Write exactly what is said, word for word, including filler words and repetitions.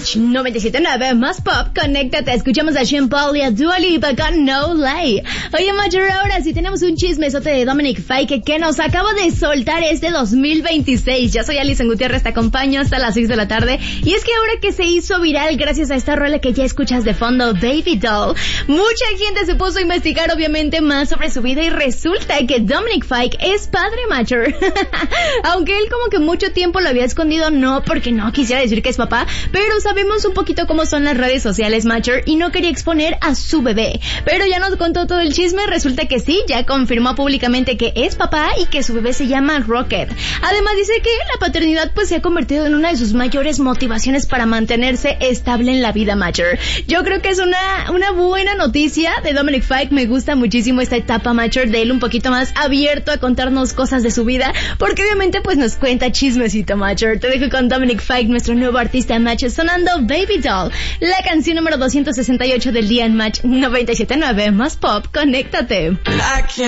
Match noventa y siete punto nueve, más pop, conéctate. Escuchamos a Sean Paul y a Dua Lipa con No Lay. Oye, Matcher, ahora sí tenemos un chismesote de Dominic Fike que nos acaba de soltar este dos mil veintiséis. Ya soy Alison Gutiérrez, te acompaño hasta las seis de la tarde. Y es que ahora que se hizo viral gracias a esta rola que ya escuchas de fondo, Baby Doll, mucha gente se puso a investigar obviamente más sobre su vida y resulta que Dominic Fike es padre, Matcher. Aunque él como que mucho tiempo lo había escondido, no porque no quisiera decir que es papá, pero sabemos un poquito cómo son las redes sociales, Matcher, y no quería exponer a su bebé. Pero ya nos contó todo el chisme, resulta que sí, ya confirmó públicamente que es papá y que su bebé se llama Rocket. Además dice que la paternidad pues se ha convertido en una de sus mayores motivaciones para mantenerse estable en la vida, Matcher. Yo creo que es una, una buena noticia de Dominic Fike. Me gusta muchísimo esta etapa, Matcher, de él un poquito más abierto a contarnos cosas de su vida, porque obviamente pues nos cuenta chismecito, Matcher. Te dejo con Dominic Fike, nuestro nuevo artista en Match, sonando Baby Doll, la canción número doscientos sesenta y ocho del día en Match noventa y siete punto nueve, más pop, conéctate.